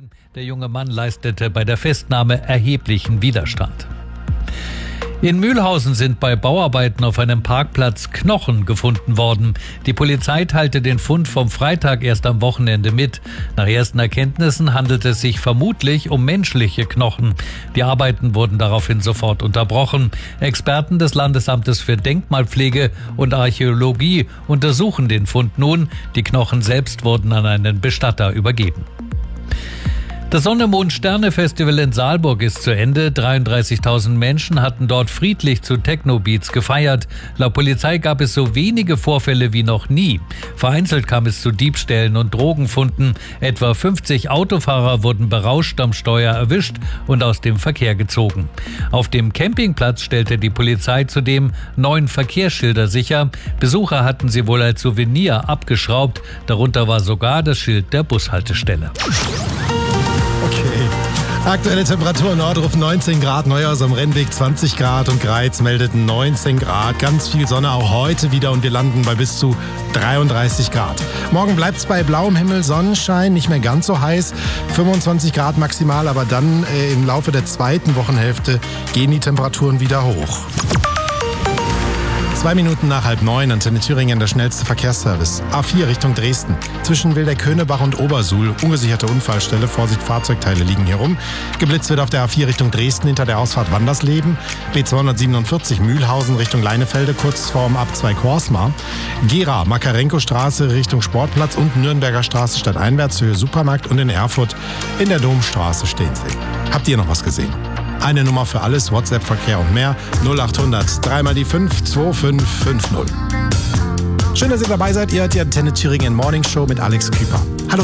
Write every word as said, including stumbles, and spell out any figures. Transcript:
Der junge Mann leistete bei der Festnahme erheblichen Widerstand. In Mühlhausen sind bei Bauarbeiten auf einem Parkplatz Knochen gefunden worden. Die Polizei teilte den Fund vom Freitag erst am Wochenende mit. Nach ersten Erkenntnissen handelt es sich vermutlich um menschliche Knochen. Die Arbeiten wurden daraufhin sofort unterbrochen. Experten des Landesamtes für Denkmalpflege und Archäologie untersuchen den Fund nun. Die Knochen selbst wurden an einen Bestatter übergeben. Das Sonne-Mond-Sterne-Festival in Saalburg ist zu Ende. dreiunddreißigtausend Menschen hatten dort friedlich zu Techno-Beats gefeiert. Laut Polizei gab es so wenige Vorfälle wie noch nie. Vereinzelt kam es zu Diebstählen und Drogenfunden. Etwa fünfzig Autofahrer wurden berauscht am Steuer erwischt und aus dem Verkehr gezogen. Auf dem Campingplatz stellte die Polizei zudem neun Verkehrsschilder sicher. Besucher hatten sie wohl als Souvenir abgeschraubt. Darunter war sogar das Schild der Bushaltestelle. Okay. Aktuelle Temperatur: Nordruf neunzehn Grad, Neuhaus am Rennweg zwanzig Grad und Greiz meldet neunzehn Grad. Ganz viel Sonne auch heute wieder und wir landen bei bis zu dreiunddreißig Grad. Morgen bleibt es bei blauem Himmel, Sonnenschein, nicht mehr ganz so heiß, fünfundzwanzig Grad maximal, aber dann äh, im Laufe der zweiten Wochenhälfte gehen die Temperaturen wieder hoch. Zwei Minuten nach halb neun, Antenne Thüringen, der schnellste Verkehrsservice. A vier Richtung Dresden. Zwischen Wildeck-Köhnebach und Obersuhl. Ungesicherte Unfallstelle. Vorsicht, Fahrzeugteile liegen hier rum. Geblitzt wird auf der A vier Richtung Dresden hinter der Ausfahrt Wandersleben. B zweihundertsiebenundvierzig Mühlhausen Richtung Leinefelde, kurz vorm Ab zwei Korsmar. Gera, Makarenko-Straße Richtung Sportplatz und Nürnberger Straße stadteinwärts, Höhe Supermarkt. Und in Erfurt in der Domstraße stehen sie. Habt ihr noch was gesehen? Eine Nummer für alles, WhatsApp-Verkehr und mehr. null achthundert, dreimal die fünf, zwei fünf fünf null. Schön, dass ihr dabei seid. Ihr hört die Antenne Thüringen Morning Show mit Alex Küper.